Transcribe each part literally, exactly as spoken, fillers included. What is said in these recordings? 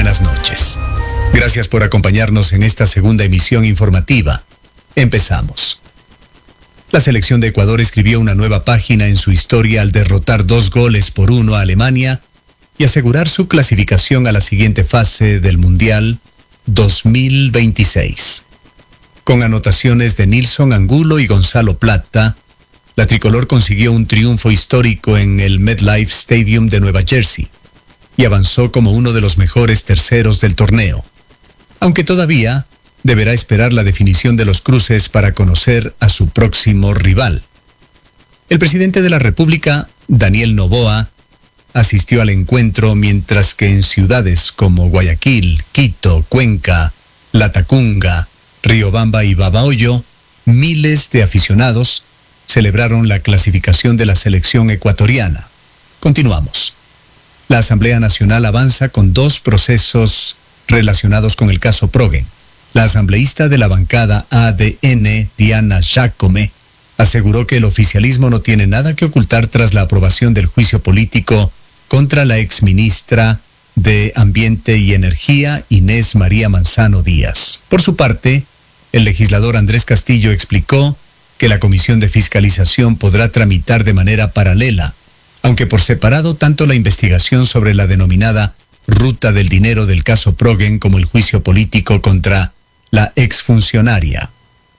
buenas noches. Gracias por acompañarnos en esta segunda emisión informativa. Empezamos. La selección de Ecuador escribió una nueva página en su historia al derrotar dos goles por uno a Alemania y asegurar su clasificación a la siguiente fase del Mundial dos mil veintiséis. Con anotaciones de Nilson Angulo y Gonzalo Plata, la tricolor consiguió un triunfo histórico en el MetLife Stadium de Nueva Jersey y avanzó como uno de los mejores terceros del torneo, aunque todavía deberá esperar la definición de los cruces para conocer a su próximo rival. El presidente de la República, Daniel Noboa, asistió al encuentro mientras que en ciudades como Guayaquil, Quito, Cuenca, Latacunga, Riobamba y Babahoyo, miles de aficionados celebraron la clasificación de la selección ecuatoriana. Continuamos. La Asamblea Nacional avanza con dos procesos relacionados con el caso Progen. La asambleísta de la bancada A D N, Diana Jacome, aseguró que el oficialismo no tiene nada que ocultar tras la aprobación del juicio político contra la exministra de Ambiente y Energía, Inés María Manzano Díaz. Por su parte, el legislador Andrés Castillo explicó que la Comisión de Fiscalización podrá tramitar de manera paralela, aunque por separado, tanto la investigación sobre la denominada ruta del dinero del caso Progen como el juicio político contra la exfuncionaria.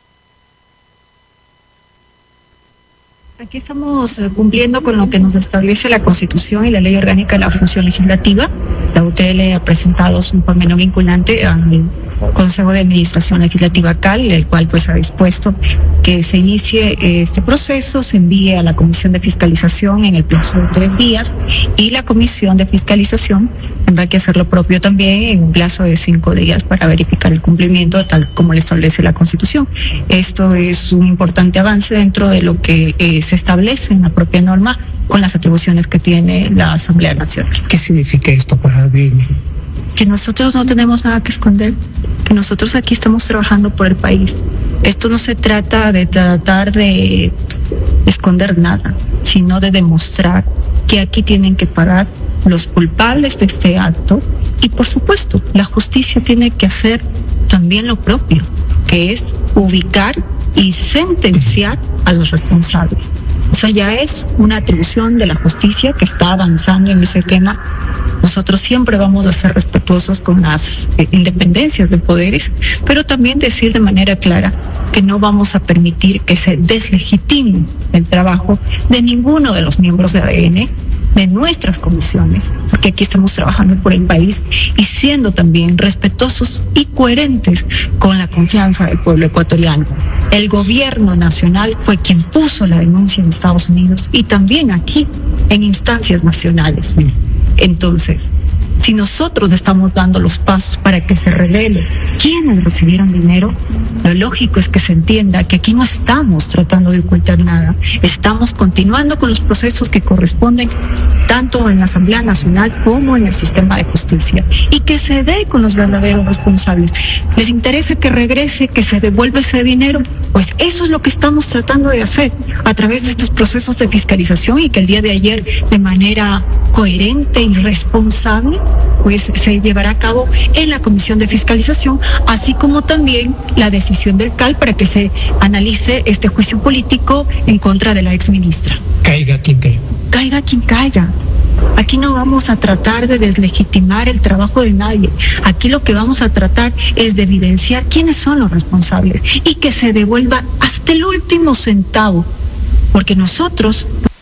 Aquí estamos cumpliendo con lo que nos establece la Constitución y la Ley Orgánica de la Función Legislativa. La U T L ha presentado su informe no vinculante al Consejo de Administración Legislativa C A L, el cual pues ha dispuesto que se inicie este proceso, se envíe a la Comisión de Fiscalización en el plazo de tres días y la Comisión de Fiscalización tendrá que hacer lo propio también en un plazo de cinco días para verificar el cumplimiento tal como le establece la Constitución. Esto es un importante avance dentro de lo que eh, se establece en la propia norma con las atribuciones que tiene la Asamblea Nacional. ¿Qué significa esto para Beni? Que nosotros no tenemos nada que esconder, que nosotros aquí estamos trabajando por el país. Esto no se trata de tratar de esconder nada, sino de demostrar que aquí tienen que pagar los culpables de este acto y, por supuesto, la justicia tiene que hacer también lo propio, que es ubicar y sentenciar a los responsables. Esa ya es una atribución de la justicia que está avanzando en ese tema. Nosotros siempre vamos a ser respetuosos con las eh, independencias de poderes, pero también decir de manera clara que no vamos a permitir que se deslegitime el trabajo de ninguno de los miembros de A D N, de nuestras comisiones, porque aquí estamos trabajando por el país y siendo también respetuosos y coherentes con la confianza del pueblo ecuatoriano. El gobierno nacional fue quien puso la denuncia en Estados Unidos y también aquí en instancias nacionales. Entonces, si nosotros estamos dando los pasos para que se revele quiénes recibieron dinero, lo lógico es que se entienda que aquí no estamos tratando de ocultar nada. Estamos continuando con los procesos que corresponden tanto en la Asamblea Nacional como en el sistema de justicia y que se dé con los verdaderos responsables. ¿Les interesa que regrese, que se devuelva ese dinero? Pues eso es lo que estamos tratando de hacer a través de estos procesos de fiscalización y que el día de ayer, de manera coherente y responsable, pues se llevará a cabo en la Comisión de Fiscalización, así como también la decisión del C A L para que se analice este juicio político en contra de la exministra. Caiga quien caiga. Caiga quien caiga. Aquí no vamos a tratar de deslegitimar el trabajo de nadie. Aquí lo que vamos a tratar es de evidenciar quiénes son los responsables y que se devuelva hasta el último centavo, porque nosotros...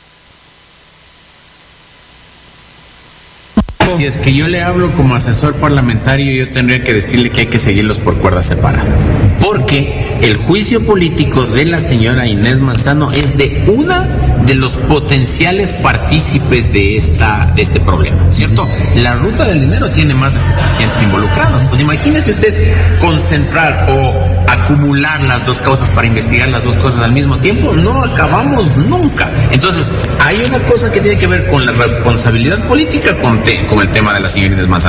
Si es que yo le hablo como asesor parlamentario, yo tendría que decirle que hay que seguirlos por cuerda separada. Porque el juicio político de la señora Inés Manzano es de una de los potenciales partícipes de esta de este problema, ¿cierto? La ruta del dinero tiene más de setecientos involucrados. Pues imagínese usted concentrar o acumular las dos causas para investigar las dos cosas al mismo tiempo. No acabamos nunca. Entonces, hay una cosa que tiene que ver con la responsabilidad política con, te, con el tema de la señora Inés Manzano.